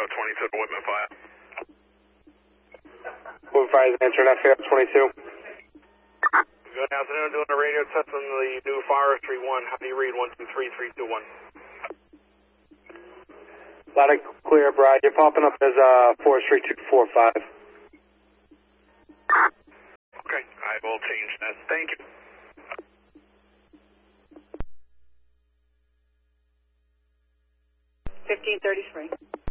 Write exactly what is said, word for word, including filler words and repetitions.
F twenty-two to Whitman Fire. Whitman Fire is answering F A F twenty-two. Good afternoon, doing a radio test on the new Forestry one. How do you read? one two three three two one. Loud and clear, Brad. You're popping up as uh, Forestry two four five. Okay, I will change that. Thank you. fifteen thirty-three.